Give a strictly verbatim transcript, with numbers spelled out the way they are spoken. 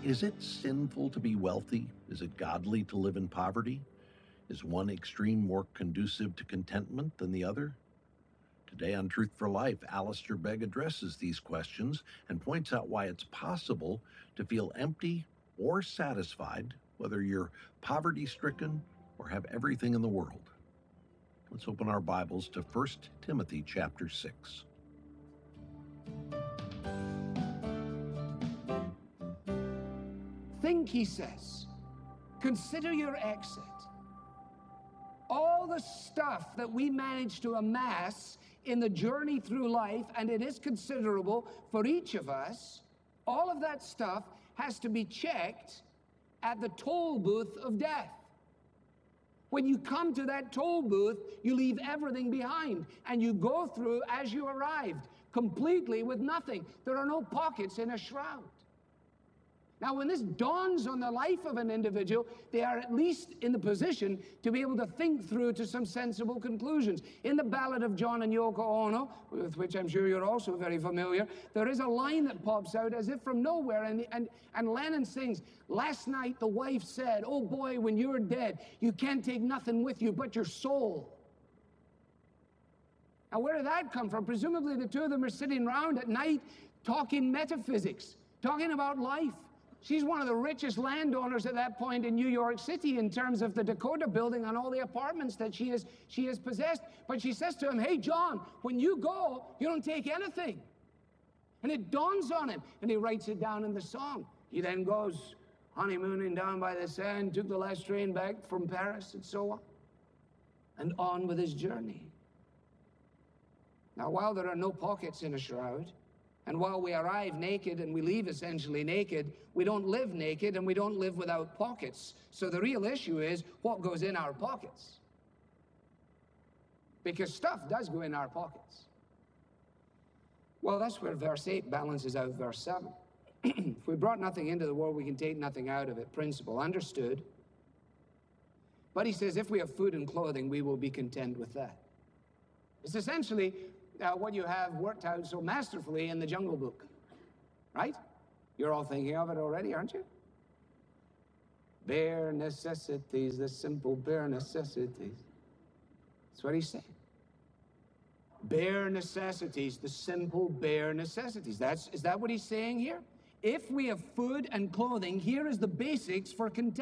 Is it sinful to be wealthy? Is it godly to live in poverty? Is one extreme more conducive to contentment than the other? Today on Truth for Life, Alistair Begg addresses these questions and points out why it's possible to feel empty or satisfied, whether you're poverty-stricken or have everything in the world. Let's open our Bibles to First Timothy chapter six. Think, he says, consider your exit. All the stuff that we manage to amass in the journey through life, and it is considerable for each of us, all of that stuff has to be checked at the toll booth of death. When you come to that toll booth, you leave everything behind, and you go through as you arrived, completely with nothing. There are no pockets in a shroud. Now, when this dawns on the life of an individual, they are at least in the position to be able to think through to some sensible conclusions. In the Ballad of John and Yoko Ono, with which I'm sure you're also very familiar, there is a line that pops out as if from nowhere, and, and, and Lennon sings, "Last night the wife said, oh boy, when you're dead, you can't take nothing with you but your soul." Now, where did that come from? Presumably the two of them are sitting around at night talking metaphysics, talking about life. She's one of the richest landowners at that point in New York City in terms of the Dakota building and all the apartments that she has, she has possessed. But she says to him, "Hey, John, when you go, you don't take anything." And it dawns on him, and he writes it down in the song. He then goes honeymooning down by the Seine, took the last train back from Paris, and so on, and on with his journey. Now, while there are no pockets in a shroud, and while we arrive naked and we leave essentially naked, we don't live naked and we don't live without pockets. So the real issue is what goes in our pockets. Because stuff does go in our pockets. Well, that's where verse eight balances out verse seven. If we brought nothing into the world, we can take nothing out of it. Principle understood. But he says, if we have food and clothing, we will be content with that. It's essentially Uh, what you have worked out so masterfully in the Jungle Book, right? You're all thinking of it already, aren't you? Bare necessities, the simple bare necessities. That's what he's saying. Bare necessities, the simple bare necessities. That's, is that what he's saying here? If we have food and clothing, here is the basics for contentment.